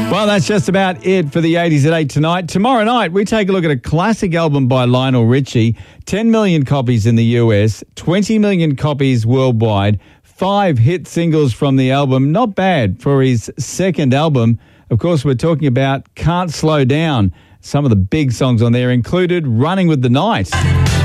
Well, that's just about it for the 80s at 8 tonight. Tomorrow night, we take a look at a classic album by Lionel Richie. 10 million copies in the US, 20 million copies worldwide, 5 hit singles from the album. Not bad for his second album. Of course, we're talking about Can't Slow Down. Some of the big songs on there included Running with the Night.